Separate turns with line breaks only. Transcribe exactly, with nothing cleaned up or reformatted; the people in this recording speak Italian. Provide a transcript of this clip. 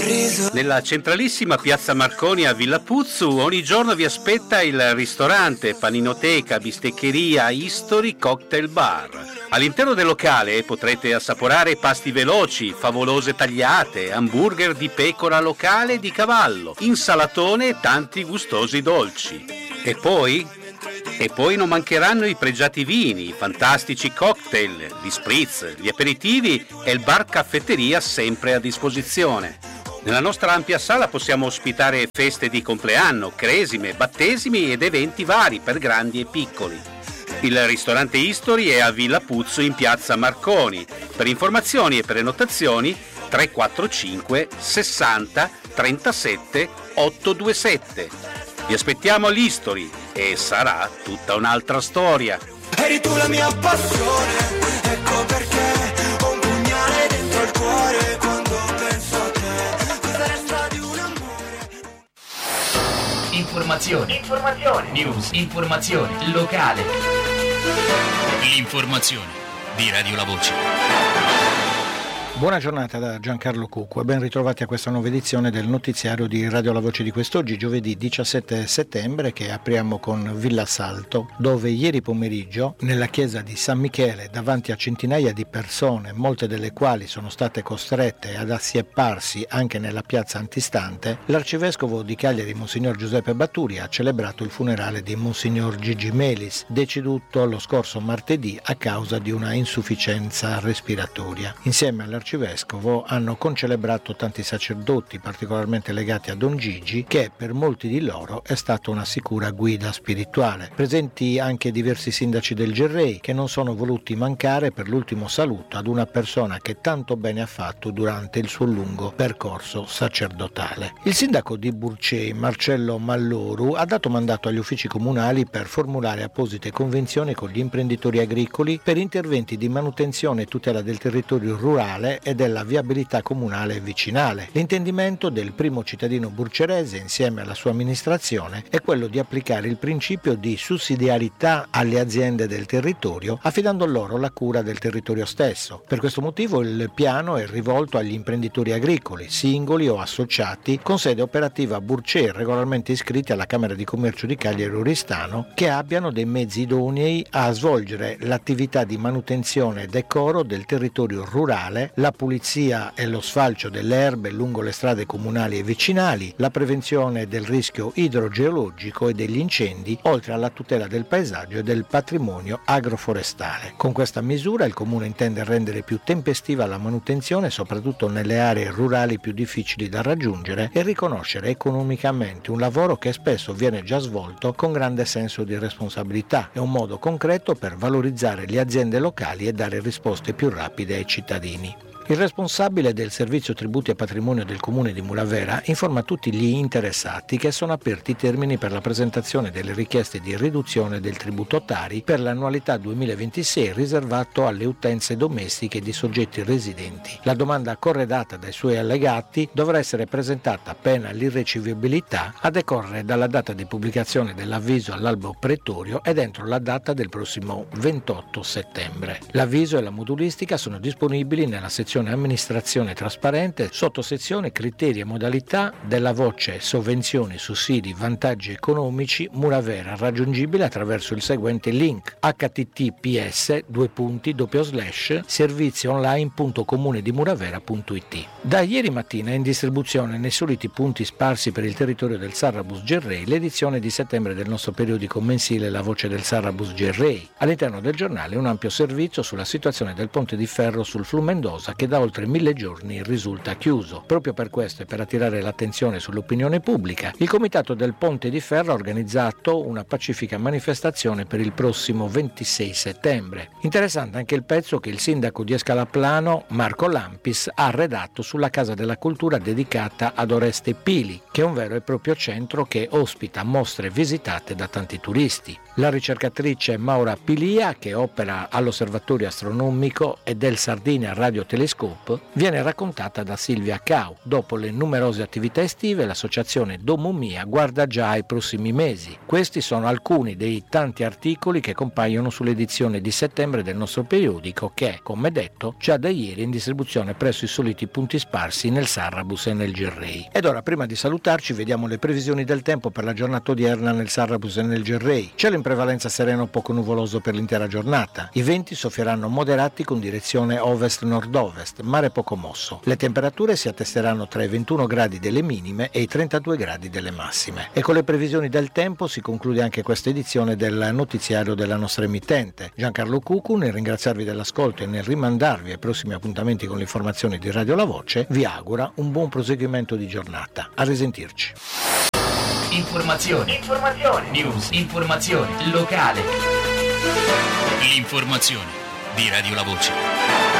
sorriso.
Nella centralissima piazza Marconi a Villa Puzzu ogni giorno vi aspetta il ristorante, paninoteca, bisteccheria, History Cocktail Bar. All'interno del locale potrete assaporare pasti veloci, favolose tagliate, hamburger di pecora locale e di cavallo, insalatone e tanti gustosi dolci. E poi? E poi non mancheranno i pregiati vini, i fantastici cocktail, gli spritz, gli aperitivi e il bar caffetteria sempre a disposizione. Nella nostra ampia sala possiamo ospitare feste di compleanno, cresime, battesimi ed eventi vari per grandi e piccoli. Il ristorante History è a Villa Puzzu in piazza Marconi. Per informazioni e prenotazioni tre quattro cinque sessanta trentasette ottocentoventisette. Vi aspettiamo all'History e sarà tutta un'altra storia.
Eri tu la mia passione, ecco perché ho un pugnale dentro il cuore quando penso a te. Cosa resta di un amore?
Informazioni, informazioni, news, informazione locale. L'informazione di Radio La Voce.
Buona giornata da Giancarlo Cucco e ben ritrovati a questa nuova edizione del notiziario di Radio La Voce di quest'oggi, giovedì diciassette settembre, che apriamo con Villa Salto, dove ieri pomeriggio nella chiesa di San Michele, davanti a centinaia di persone, molte delle quali sono state costrette ad assiepparsi anche nella piazza antistante, l'arcivescovo di Cagliari, Monsignor Giuseppe Batturi, ha celebrato il funerale di Monsignor Gigi Melis, deceduto lo scorso martedì a causa di una insufficienza respiratoria. Insieme all'arcivescovo Arcivescovo hanno concelebrato tanti sacerdoti particolarmente legati a Don Gigi, che per molti di loro è stata una sicura guida spirituale. Presenti anche diversi sindaci del Gerrei, che non sono voluti mancare per l'ultimo saluto ad una persona che tanto bene ha fatto durante il suo lungo percorso sacerdotale. Il sindaco di Burcei, Marcello Malloru, ha dato mandato agli uffici comunali per formulare apposite convenzioni con gli imprenditori agricoli per interventi di manutenzione e tutela del territorio rurale e della viabilità comunale e vicinale. L'intendimento del primo cittadino burcerese insieme alla sua amministrazione è quello di applicare il principio di sussidiarietà alle aziende del territorio, affidando loro la cura del territorio stesso. Per questo motivo il piano è rivolto agli imprenditori agricoli, singoli o associati, con sede operativa a Burcei, regolarmente iscritti alla Camera di Commercio di Cagliari Oristano, che abbiano dei mezzi idonei a svolgere l'attività di manutenzione e decoro del territorio rurale, la pulizia e lo sfalcio delle erbe lungo le strade comunali e vicinali, la prevenzione del rischio idrogeologico e degli incendi, oltre alla tutela del paesaggio e del patrimonio agroforestale. Con questa misura il Comune intende rendere più tempestiva la manutenzione, soprattutto nelle aree rurali più difficili da raggiungere, e riconoscere economicamente un lavoro che spesso viene già svolto con grande senso di responsabilità. È un modo concreto per valorizzare le aziende locali e dare risposte più rapide ai cittadini. Il responsabile del servizio tributi e patrimonio del comune di Muravera informa tutti gli interessati che sono aperti i termini per la presentazione delle richieste di riduzione del tributo Tari per l'annualità duemilaventisei riservato alle utenze domestiche di soggetti residenti. La domanda corredata dai suoi allegati dovrà essere presentata pena l'irricevibilità a decorrere dalla data di pubblicazione dell'avviso all'albo pretorio ed entro la data del prossimo ventotto settembre. L'avviso e la modulistica sono disponibili nella sezione amministrazione trasparente, sottosezione criteri e modalità della voce sovvenzioni, sussidi, vantaggi economici Muravera, raggiungibile attraverso il seguente link: h t t p s due punti doppio slash servizioonline punto comune di muravera punto i t. Da ieri mattina è in distribuzione nei soliti punti sparsi per il territorio del Sarrabus Gerrei l'edizione di settembre del nostro periodico mensile La Voce del Sarrabus Gerrei. All'interno del giornale un ampio servizio sulla situazione del ponte di ferro sul Flumendosa, che da oltre mille giorni risulta chiuso. Proprio per questo e per attirare l'attenzione sull'opinione pubblica, il Comitato del Ponte di Ferro ha organizzato una pacifica manifestazione per il prossimo ventisei settembre. Interessante anche il pezzo che il sindaco di Escalaplano, Marco Lampis, ha redatto sulla Casa della Cultura dedicata ad Oreste Pili, che è un vero e proprio centro che ospita mostre visitate da tanti turisti. La ricercatrice Maura Pilia, che opera all'Osservatorio Astronomico e del Sardinia Radio Telescopico, Scope viene raccontata da Silvia Cau. Dopo le numerose attività estive, l'associazione Domo Mia guarda già ai prossimi mesi. Questi sono alcuni dei tanti articoli che compaiono sull'edizione di settembre del nostro periodico che, come detto, già da ieri è in distribuzione presso i soliti punti sparsi nel Sarrabus e nel Gerrei. Ed ora, prima di salutarci, vediamo le previsioni del tempo per la giornata odierna nel Sarrabus e nel Gerrei. Cielo in prevalenza sereno o poco nuvoloso per l'intera giornata. I venti soffieranno moderati con direzione ovest-nord-ovest, mare poco mosso. Le temperature si attesteranno tra i ventuno gradi delle minime e i trentadue gradi delle massime. E con le previsioni del tempo si conclude anche questa edizione del notiziario della nostra emittente. Giancarlo Cucu, nel ringraziarvi dell'ascolto e nel rimandarvi ai prossimi appuntamenti con le informazioni di Radio La Voce, vi augura un buon proseguimento di giornata. A risentirci.
Informazioni, informazioni, news, informazioni, locale.
L'informazione di Radio La Voce.